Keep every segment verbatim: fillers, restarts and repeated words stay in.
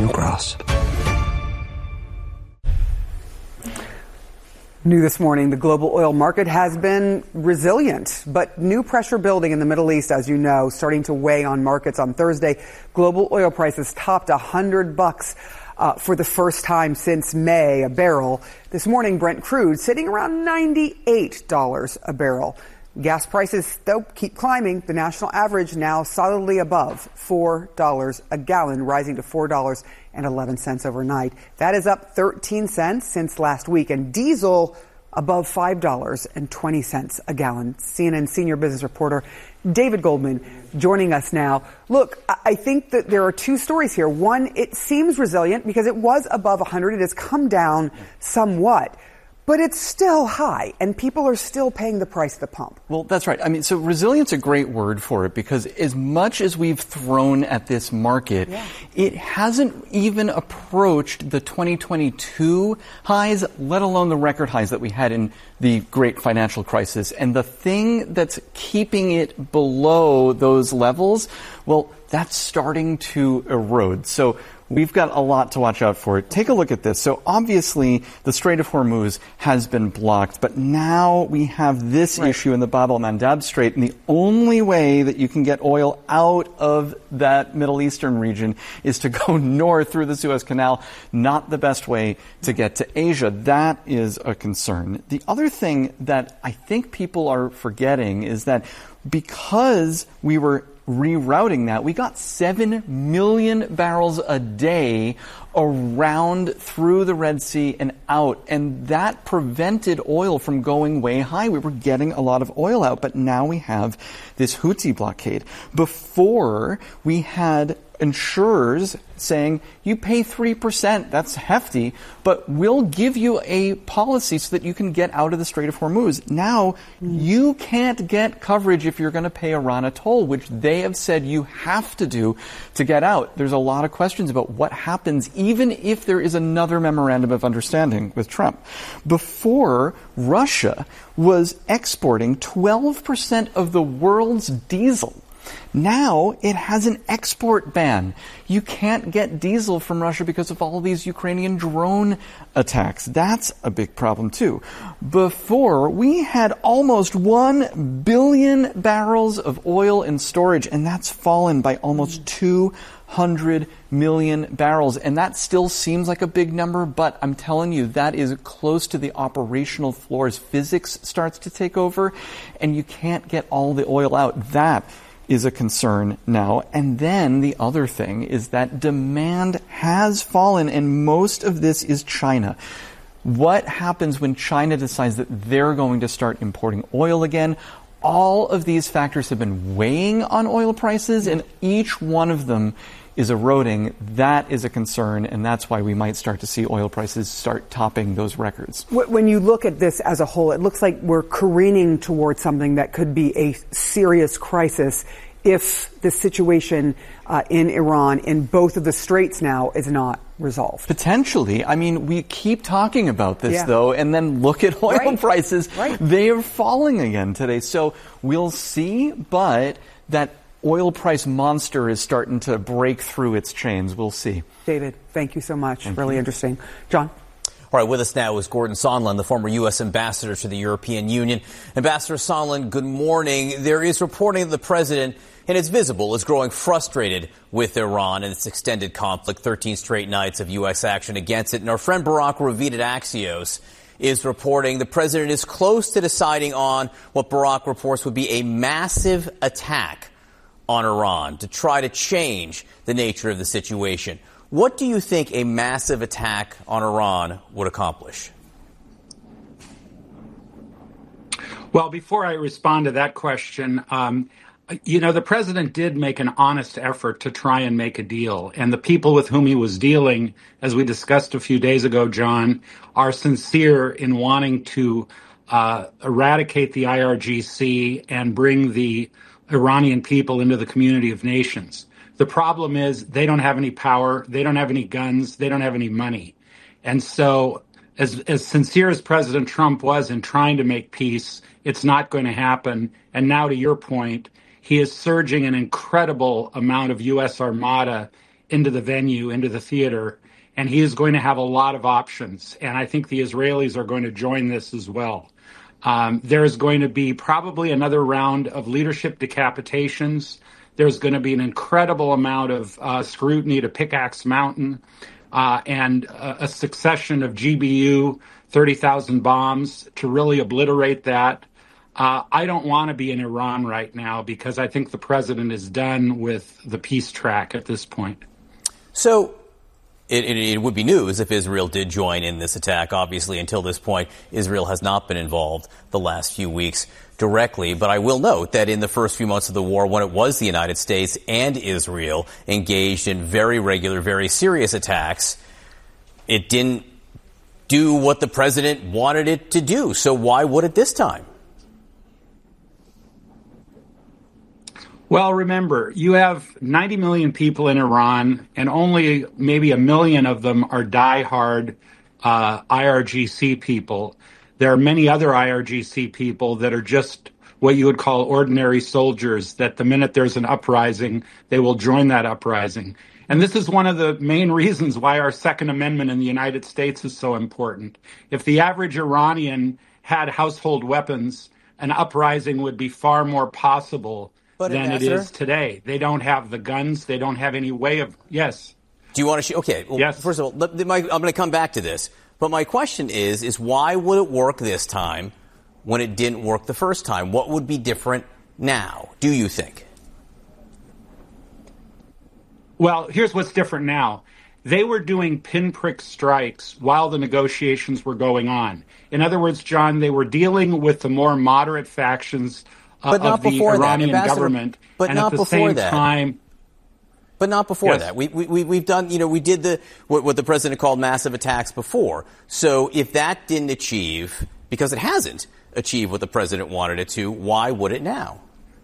grass. New this morning, the global oil market has been resilient, but new pressure building in the Middle East, as you know, starting to weigh on markets. On Thursday, global oil prices topped one hundred bucks uh, for the first time since May a barrel. This morning, Brent crude sitting around ninety-eight dollars a barrel. Gas prices, though, keep climbing. The national average now solidly above four dollars a gallon, rising to four dollars and eleven cents overnight. That is up thirteen cents since last week. And diesel above five dollars and twenty cents a gallon. C N N senior business reporter David Goldman joining us now. Look, I think that there are two stories here. One, it seems resilient because it was above one hundred. It has come down somewhat. But it's still high, and people are still paying the price at the pump. Well, that's right. I mean, so resilience is a great word for it, because as much as we've thrown at this market, yeah. it hasn't even approached the twenty twenty-two highs, let alone the record highs that we had in the great financial crisis. And the thing that's keeping it below those levels, well, that's starting to erode. So we've got a lot to watch out for. Take a look at this. So obviously, the Strait of Hormuz has been blocked, but now we have this right. issue in the Bab el-Mandab Strait, and the only way that you can get oil out of that Middle Eastern region is to go north through the Suez Canal. Not the best way to get to Asia. That is a concern. The other thing that I think people are forgetting is that because we were rerouting that, we got seven million barrels a day around through the Red Sea and out. And that prevented oil from going way high. We were getting a lot of oil out, but now we have this Houthi blockade. Before, we had insurers saying, you pay three percent, that's hefty, but we'll give you a policy so that you can get out of the Strait of Hormuz. Now, you can't get coverage if you're going to pay Iran a toll, which they have said you have to do to get out. There's a lot of questions about what happens even if there is another memorandum of understanding with Trump. Before, Russia was exporting twelve percent of the world's diesel. Now it has an export ban. You can't get diesel from Russia because of all these Ukrainian drone attacks. That's a big problem too. Before, we had almost one billion barrels of oil in storage, and that's fallen by almost two hundred million barrels. And that still seems like a big number, but I'm telling you, that is close to the operational floor as physics starts to take over, and you can't get all the oil out. That is a concern now. And then the other thing is that demand has fallen, and most of this is China. What happens when China decides that they're going to start importing oil again? All of these factors have been weighing on oil prices, and each one of them is eroding. That is a concern, and that's why we might start to see oil prices start topping those records. When you look at this as a whole, it looks like we're careening towards something that could be a serious crisis if the situation uh, in Iran, in both of the straits now, is not resolved. Potentially. I mean, we keep talking about this, yeah. though, and then look at oil right. prices. Right. They are falling again today. So we'll see, but that oil price monster is starting to break through its chains. We'll see. David, thank you so much. Thank really you. Interesting. John? All right, with us now is Gordon Sondland, the former U S ambassador to the European Union. Ambassador Sondland, good morning. There is reporting that the president, and it's visible, is growing frustrated with Iran and its extended conflict, thirteen straight nights of U S action against it. And our friend Barak Ravid at Axios is reporting the president is close to deciding on what Barak reports would be a massive attack on Iran to try to change the nature of the situation. What do you think a massive attack on Iran would accomplish? Well, before I respond to that question, um, you know, the president did make an honest effort to try and make a deal. And the people with whom he was dealing, as we discussed a few days ago, John, are sincere in wanting to uh, eradicate the I R G C and bring the Iranian people into the community of nations. The problem is they don't have any power, they don't have any guns, they don't have any money. And so as, as sincere as President Trump was in trying to make peace, it's not going to happen. And now to your point, he is surging an incredible amount of U S Armada into the venue, into the theater, and he is going to have a lot of options. And I think the Israelis are going to join this as well. Um, there's going to be probably another round of leadership decapitations. There's going to be an incredible amount of uh, scrutiny to Pickaxe Mountain uh, and a, a succession of G B U thirty thousand bombs to really obliterate that. Uh, I don't want to be in Iran right now because I think the president is done with the peace track at this point. So it, it, it would be news if Israel did join in this attack. Obviously, until this point, Israel has not been involved the last few weeks directly. But I will note that in the first few months of the war, when it was the United States and Israel engaged in very regular, very serious attacks, it didn't do what the president wanted it to do. So why would it this time? Well, remember, you have ninety million people in Iran, and only maybe a million of them are diehard uh, I R G C people. There are many other I R G C people that are just what you would call ordinary soldiers, that the minute there's an uprising, they will join that uprising. And this is one of the main reasons why our Second Amendment in the United States is so important. If the average Iranian had household weapons, an uprising would be far more possible But than it is today. They don't have the guns. They don't have any way of, yes. Do you want to, sh- okay, well, yes. First of all, let, my, I'm going to come back to this. But my question is, is why would it work this time when it didn't work the first time? What would be different now, do you think? Well, here's what's different now. They were doing pinprick strikes while the negotiations were going on. In other words, John, they were dealing with the more moderate factions Uh, but not of the before Iranian that, government, but and not at the before same that. time, but not before yes. that. We, we we've done, you know, we did the what, what the president called massive attacks before. So if that didn't achieve, because it hasn't achieved what the president wanted it to, why would it now?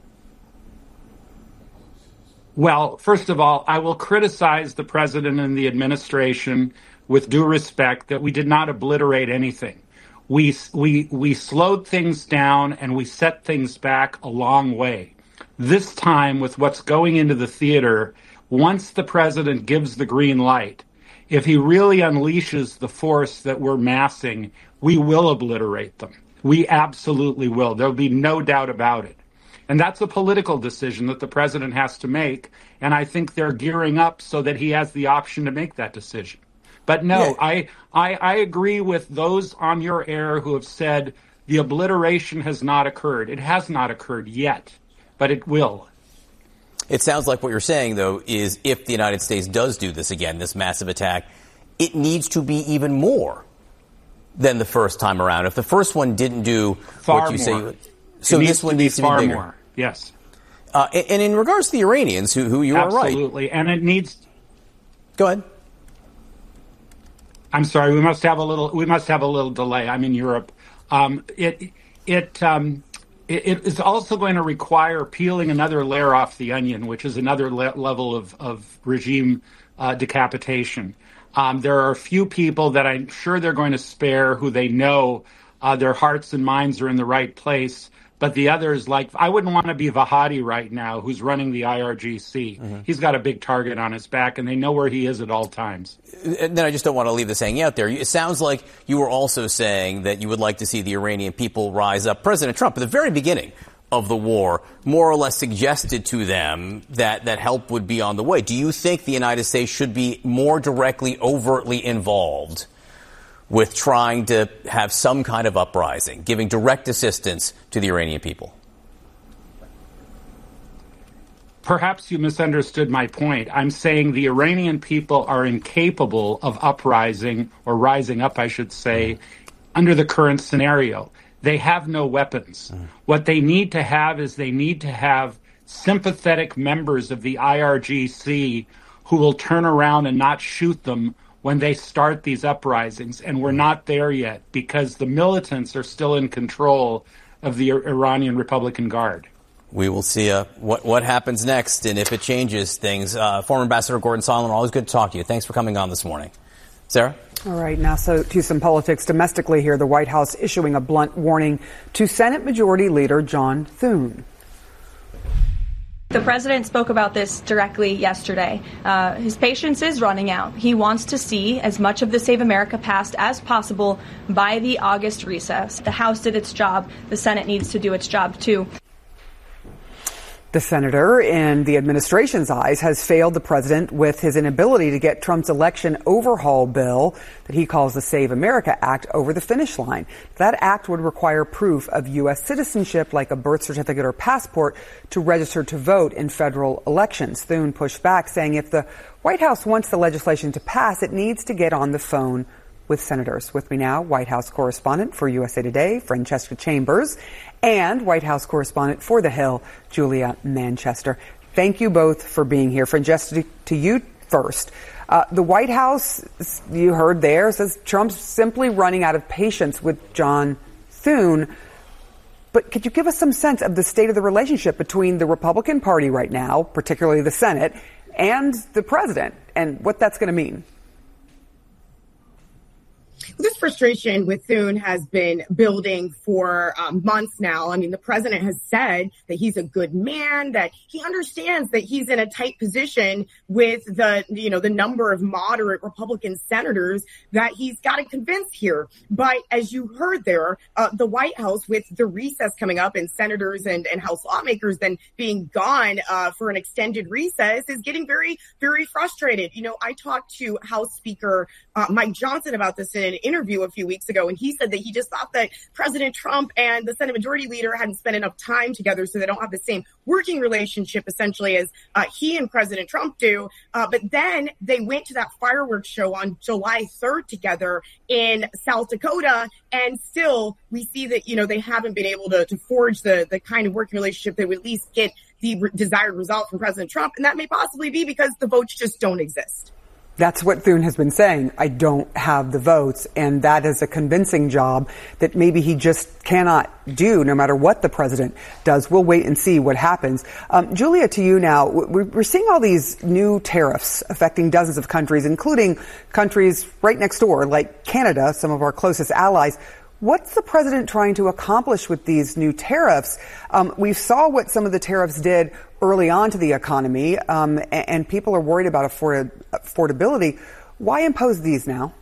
Well, first of all, I will criticize the president and the administration with due respect that we did not obliterate anything. We, we, we slowed things down and we set things back a long way. This time, with what's going into the theater, once the president gives the green light, if he really unleashes the force that we're massing, we will obliterate them. We absolutely will. There'll be no doubt about it. And that's a political decision that the president has to make. And I think they're gearing up so that he has the option to make that decision. But no, yeah. I, I I agree with those on your air who have said the obliteration has not occurred. It has not occurred yet, but it will. It sounds like what you're saying, though, is if the United States does do this again, this massive attack, it needs to be even more than the first time around. If the first one didn't do far what you more. say, so this one needs to be far bigger. More. Yes. Uh, and, and in regards to the Iranians, who, who you are right. Absolutely. And it needs. Go ahead. I'm sorry. We must have a little. We must have a little delay. I'm in Europe. Um, it it, um, it it is also going to require peeling another layer off the onion, which is another le- level of of regime uh, decapitation. Um, there are a few people that I'm sure they're going to spare who they know uh, their hearts and minds are in the right place. But the others, like, I wouldn't want to be Vahadi right now, who's running the I R G C. Mm-hmm. He's got a big target on his back, and they know where he is at all times. And then I just don't want to leave this hanging out there. It sounds like you were also saying that you would like to see the Iranian people rise up. President Trump, at the very beginning of the war, more or less suggested to them that, that help would be on the way. Do you think the United States should be more directly, overtly involved with trying to have some kind of uprising, giving direct assistance to the Iranian people? Perhaps you misunderstood my point. I'm saying the Iranian people are incapable of uprising, or rising up, I should say, under the current scenario. They have no weapons. Mm. What they need to have is they need to have sympathetic members of the I R G C who will turn around and not shoot them when they start these uprisings. And we're not there yet because the militants are still in control of the Iranian Republican Guard. We will see uh, what what happens next and if it changes things. Uh, former Ambassador Gordon Sondland, always good to talk to you. Thanks for coming on this morning. Sarah? All right, now so to some politics domestically here. The White House issuing a blunt warning to Senate Majority Leader John Thune. The president spoke about this directly yesterday. Uh, his patience is running out. He wants to see as much of the Save America passed as possible by the August recess. The House did its job. The Senate needs to do its job, too. The senator, in the administration's eyes, has failed the president with his inability to get Trump's election overhaul bill that he calls the Save America Act over the finish line. That act would require proof of U S citizenship, like a birth certificate or passport, to register to vote in federal elections. Thune pushed back, saying if the White House wants the legislation to pass, it needs to get on the phone with senators. With me now, White House correspondent for U S A Today, Francesca Chambers, and White House correspondent for The Hill, Julia Manchester. Thank you both for being here. Francesca, to you first. Uh, the White House, you heard there, says Trump's simply running out of patience with John Thune. But could you give us some sense of the state of the relationship between the Republican Party right now, particularly the Senate, and the president, and what that's going to mean? This frustration with Thune has been building for um, months now. I mean, the president has said that he's a good man, that he understands that he's in a tight position with the, you know, the number of moderate Republican senators that he's got to convince here. But as you heard there, uh, the White House, with the recess coming up and senators and, and House lawmakers then being gone uh, for an extended recess, is getting very, very frustrated. You know, I talked to House Speaker uh, Mike Johnson about this in an interview a few weeks ago, and he said that he just thought that President Trump and the Senate Majority Leader hadn't spent enough time together, so they don't have the same working relationship essentially as uh, he and President Trump do. Uh, but then they went to that fireworks show on July third together in South Dakota, and still we see that, you know, they haven't been able to, to forge the, the kind of working relationship that would at least get the re- desired result from President Trump, and that may possibly be because the votes just don't exist. That's what Thune has been saying. I don't have the votes, and that is a convincing job that maybe he just cannot do no matter what the president does. We'll wait and see what happens. Um, Julia, to you now. We're seeing all these new tariffs affecting dozens of countries, including countries right next door, like Canada, some of our closest allies. What's the president trying to accomplish with these new tariffs? Um, we saw what some of the tariffs did early on to the economy, um, and, and people are worried about afford- affordability. Why impose these now?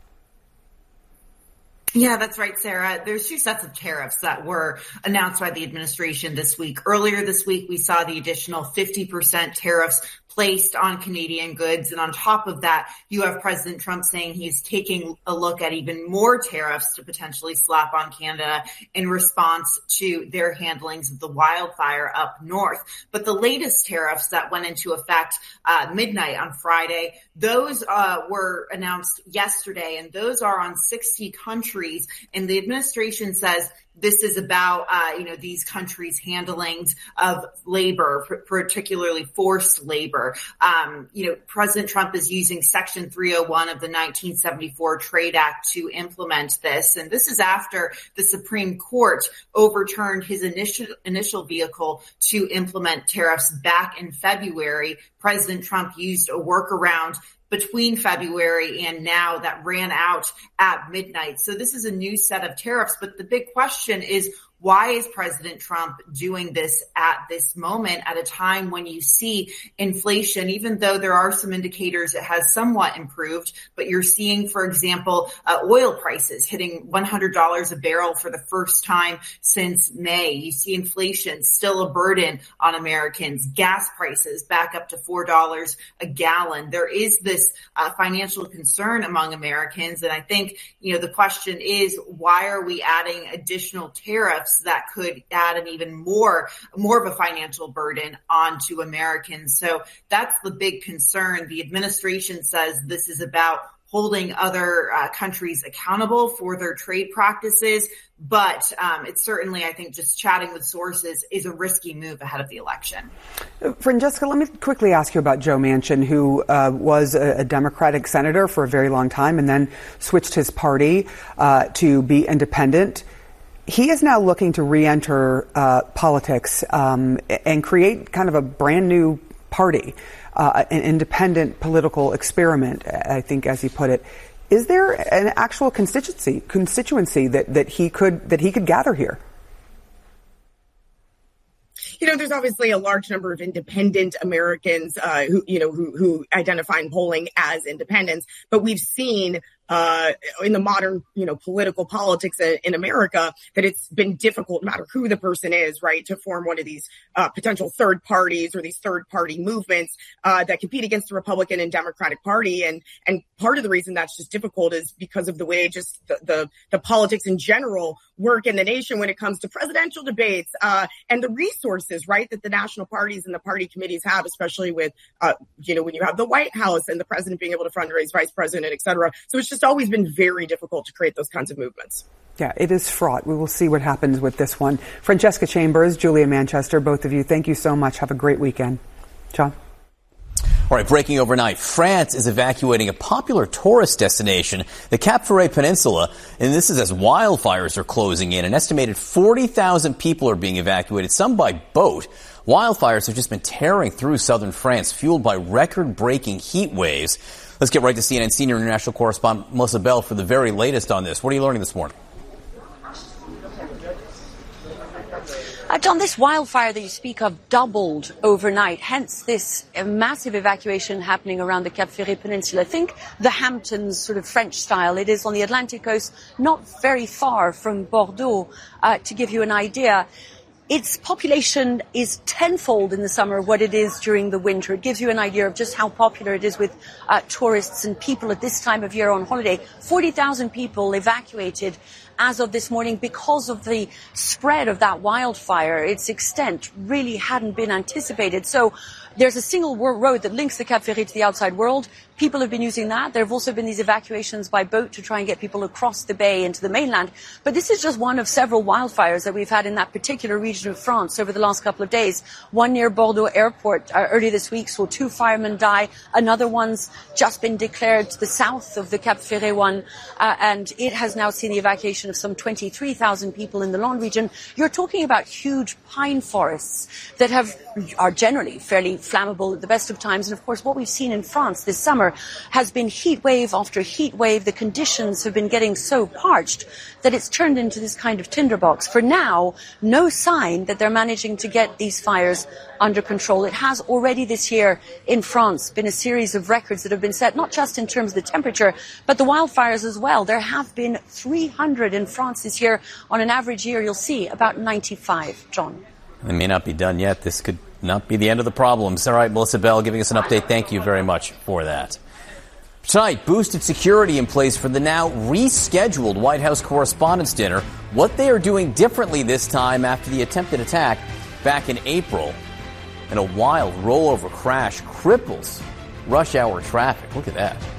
Yeah, that's right, Sarah. There's two sets of tariffs that were announced by the administration this week. Earlier this week, we saw the additional fifty percent tariffs placed on Canadian goods. And on top of that, you have President Trump saying he's taking a look at even more tariffs to potentially slap on Canada in response to their handlings of the wildfire up north. But the latest tariffs that went into effect uh, midnight on Friday, those uh, were announced yesterday, and those are on sixty countries. And the administration says this is about, uh, you know, these countries' handlings of labor, particularly forced labor. Um, you know, President Trump is using Section three oh one of the nineteen seventy-four Trade Act to implement this. And this is after the Supreme Court overturned his initial, initial vehicle to implement tariffs back in February. President Trump used a workaround between February and now that ran out at midnight. So this is a new set of tariffs. But the big question is, why is President Trump doing this at this moment, at a time when you see inflation, even though there are some indicators it has somewhat improved, but you're seeing, for example, uh, oil prices hitting one hundred dollars a barrel for the first time since May. You see inflation still a burden on Americans, gas prices back up to four dollars a gallon. There is this uh, financial concern among Americans. And I think, you know, the question is, why are we adding additional tariffs that could add an even more, more of a financial burden onto Americans? So that's the big concern. The administration says this is about holding other uh, countries accountable for their trade practices. But um, it's certainly, I think, just chatting with sources is a risky move ahead of the election. Francesca, let me quickly ask you about Joe Manchin, who uh, was a, a Democratic senator for a very long time and then switched his party uh, to be independent. He is now looking to re-enter uh, politics um, and create kind of a brand new party, uh, an independent political experiment, I think, as he put it. Is there an actual constituency constituency that, that he could that he could gather here? you know, there's obviously a large number of independent Americans, uh, who, you know, who, who identify in polling as independents. But we've seen Uh, in the modern, you know, political politics in, in America, that it's been difficult, no matter who the person is, right, to form one of these uh, potential third parties or these third party movements uh, that compete against the Republican and Democratic Party. And and part of the reason that's just difficult is because of the way just the the, the politics in general work in the nation when it comes to presidential debates uh, and the resources, right, that the national parties and the party committees have, especially with, uh, you know, when you have the White House and the president being able to fundraise, vice president, et cetera. So it's just always been very difficult to create those kinds of movements. Yeah, it is fraught. We will see what happens with this one. Francesca Chambers, Julia Manchester, both of you, thank you so much. Have a great weekend. John? All right, breaking overnight, France is evacuating a popular tourist destination, the Cap Ferret Peninsula, and this is as wildfires are closing in. An estimated forty thousand people are being evacuated, some by boat. Wildfires have just been tearing through southern France, fueled by record-breaking heat waves. Let's get right to C N N senior international correspondent Melissa Bell for the very latest on this. What are you learning this morning? Uh, John, this wildfire that you speak of doubled overnight, hence this uh, massive evacuation happening around the Cap Ferret Peninsula. Think the Hamptons sort of French style. It is on the Atlantic coast, not very far from Bordeaux, uh, to give you an idea. Its population is tenfold in the summer what it is during the winter. It gives you an idea of just how popular it is with uh, tourists and people at this time of year on holiday. forty thousand people evacuated as of this morning because of the spread of that wildfire. Its extent really hadn't been anticipated. So there's a single road that links the Cap Ferret to the outside world. People have been using that. There have also been these evacuations by boat to try and get people across the bay into the mainland. But this is just one of several wildfires that we've had in that particular region of France over the last couple of days. One near Bordeaux Airport uh, earlier this week saw two firemen die. Another one's just been declared to the south of the Cap Ferret one. Uh, and it has now seen the evacuation of some twenty-three thousand people in the Landes region. You're talking about huge pine forests that have are generally fairly flammable at the best of times. And of course, what we've seen in France this summer has been heat wave after heat wave. The conditions have been getting so parched that it's turned into this kind of tinderbox. For now, no sign that they're managing to get these fires under control. It has already this year in France been a series of records that have been set, not just in terms of the temperature, but the wildfires as well. There have been three hundred in France this year. On an average year, you'll see about ninety-five, John. They may not be done yet. This could not be the end of the problems. All right, Melissa Bell giving us an update. Thank you very much for that. Tonight, boosted security in place for the now rescheduled White House Correspondents' Dinner. What they are doing differently this time after the attempted attack back in April. And a wild rollover crash cripples rush hour traffic. Look at that.